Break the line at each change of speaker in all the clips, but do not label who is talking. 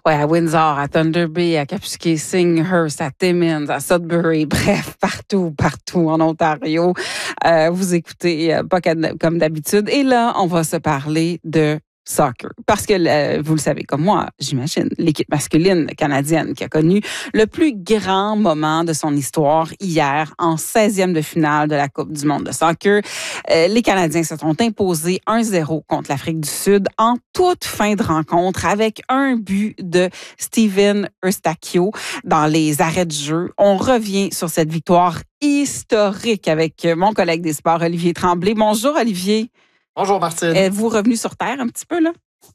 Oui, à Windsor, à Thunder Bay, à Kapuskasing-Hearst, à Timmins, à Sudbury, bref, partout en Ontario. Vous écoutez pas comme d'habitude. Et là, on va se parler de soccer. Parce que, vous le savez comme moi, j'imagine, l'équipe masculine canadienne qui a connu le plus grand moment de son histoire hier en 16e de finale de la Coupe du monde de soccer. Les Canadiens se sont imposés 1-0 contre l'Afrique du Sud en toute fin de rencontre avec un but de Steven Eustáquio dans les arrêts de jeu. On revient sur cette victoire historique avec mon collègue des sports, Olivier Tremblay. Bonjour, Olivier.
Bonjour, Martine.
Êtes-vous revenu sur Terre un petit peu, là?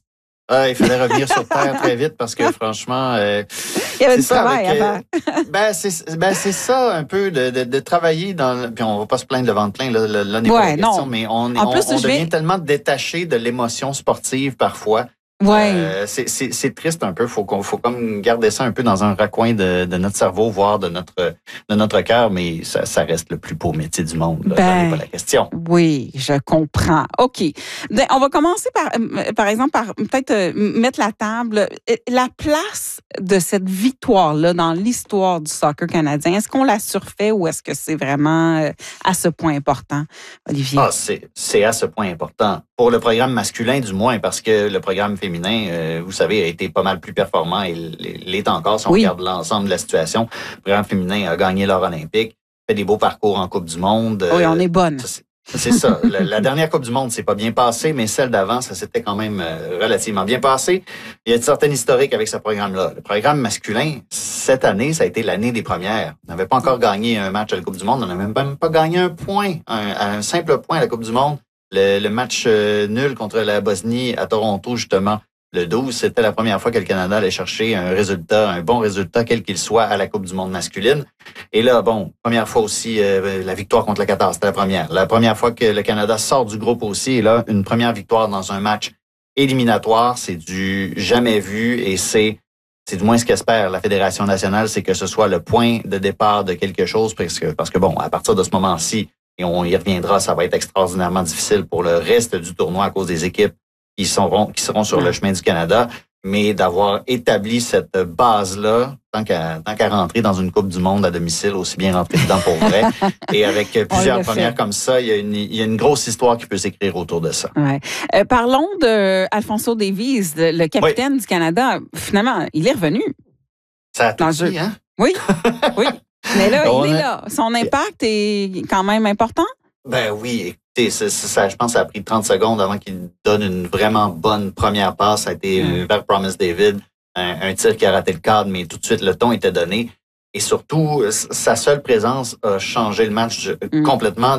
Il fallait revenir sur Terre très vite parce que, franchement...
il y avait du travail à faire.
C'est ça, un peu, de travailler dans... Puis on va pas se plaindre devant plein, là n'est pas la question, mais on devient tellement détaché de l'émotion sportive parfois.
Ouais.
C'est triste un peu. Faut comme garder ça un peu dans un raccoin de notre cerveau, voire de notre cœur, mais ça reste le plus beau métier du monde. Ça n'est pas la question.
Oui, je comprends. OK. On va commencer par exemple, par peut-être mettre la table. La place de cette victoire-là dans l'histoire du soccer canadien, est-ce qu'on la surfait ou est-ce que c'est vraiment à ce point important, Olivier?
C'est à ce point important. Pour le programme masculin, du moins, parce que le programme féminin, vous savez, a été pas mal plus performant et l'est encore si on regarde l'ensemble de la situation. Le programme féminin a gagné l'or olympique, fait des beaux parcours en Coupe du monde.
Oui, on est bonne.
C'est ça. La dernière Coupe du monde, c'est pas bien passé, mais celle d'avant, ça s'était quand même relativement bien passé. Il y a une certaine historique avec ce programme-là. Le programme masculin, cette année, ça a été l'année des premières. On n'avait pas encore gagné un match à la Coupe du monde. On n'avait même pas gagné un point, un simple point à la Coupe du monde. Le match nul contre la Bosnie à Toronto, justement, le 12, c'était la première fois que le Canada allait chercher un bon résultat, quel qu'il soit, à la Coupe du monde masculine. Et là, première fois aussi, la victoire contre le Qatar, c'était la première. La première fois que le Canada sort du groupe aussi, et là, une première victoire dans un match éliminatoire, c'est du jamais vu et c'est du moins ce qu'espère la Fédération nationale, c'est que ce soit le point de départ de quelque chose, parce que à partir de ce moment-ci, et on y reviendra, ça va être extraordinairement difficile pour le reste du tournoi à cause des équipes qui seront sur le chemin du Canada. Mais d'avoir établi cette base-là, tant qu'à rentrer dans une Coupe du monde à domicile, aussi bien rentrer dedans pour vrai. Et avec plusieurs premières comme ça, il y a une grosse histoire qui peut s'écrire autour de ça.
Ouais. Parlons de Alphonso Davies, le capitaine du Canada. Finalement, il est revenu.
Ça a tout dit, hein?
Oui, oui. Mais là, il est là. Son impact est quand même important?
Ben oui, écoutez, je pense que ça a pris 30 secondes avant qu'il donne une vraiment bonne première passe. Ça a été vers Promise David, un tir qui a raté le cadre, mais tout de suite, le ton était donné. Et surtout, sa seule présence a changé le match complètement.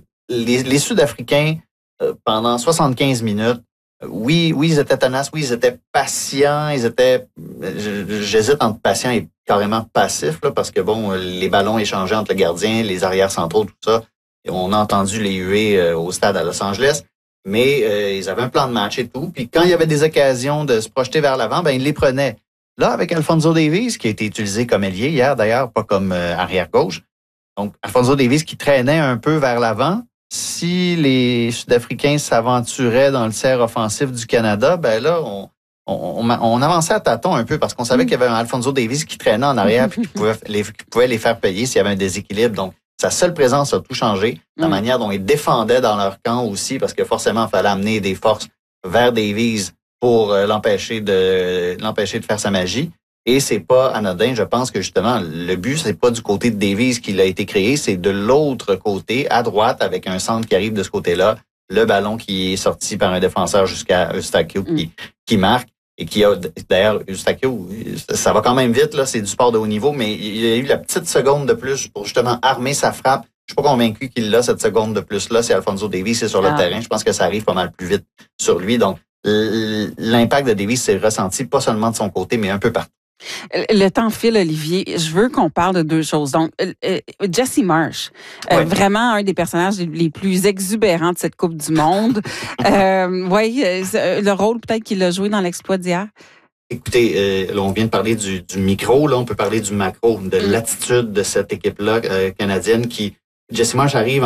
Les Sud-Africains, pendant 75 minutes, oui, ils étaient tenaces, oui, ils étaient patients, j'hésite entre patient et carrément passif, là, parce que les ballons échangés entre le gardien, les arrières centraux, tout ça, et on a entendu les huées au stade à Los Angeles, mais ils avaient un plan de match et tout, puis quand il y avait des occasions de se projeter vers l'avant, ils les prenaient. Là, avec Alphonso Davies, qui a été utilisé comme ailier hier, d'ailleurs, pas comme arrière-gauche, donc Alphonso Davies qui traînait un peu vers l'avant. Si les Sud-Africains s'aventuraient dans le cerf offensif du Canada, là, on avançait à tâtons un peu parce qu'on savait qu'il y avait un Alphonso Davies qui traînait en arrière puis qui pouvait les faire payer s'il y avait un déséquilibre. Donc, sa seule présence a tout changé. La manière dont ils défendaient dans leur camp aussi, parce que forcément, il fallait amener des forces vers Davies pour l'empêcher de faire sa magie. Et c'est pas anodin. Je pense que justement, le but, c'est pas du côté de Davies qu'il a été créé, c'est de l'autre côté, à droite, avec un centre qui arrive de ce côté-là, le ballon qui est sorti par un défenseur jusqu'à Eustáquio qui marque. Et qui a, d'ailleurs, Eustáquio, ça va quand même vite, là, c'est du sport de haut niveau, mais il a eu la petite seconde de plus pour justement armer sa frappe. Je suis pas convaincu qu'il a cette seconde de plus-là. C'est Alphonso Davies, c'est sur le terrain. Je pense que ça arrive pas mal plus vite sur lui. Donc, l'impact de Davies s'est ressenti pas seulement de son côté, mais un peu partout.
Le temps file, Olivier. Je veux qu'on parle de deux choses. Donc, Jesse Marsh, vraiment un des personnages les plus exubérants de cette Coupe du monde. Le rôle peut-être qu'il a joué dans l'exploit d'hier.
Écoutez, là, on vient de parler du micro, là, on peut parler du macro, de l'attitude de cette équipe-là canadienne qui, Jesse Marsh arrive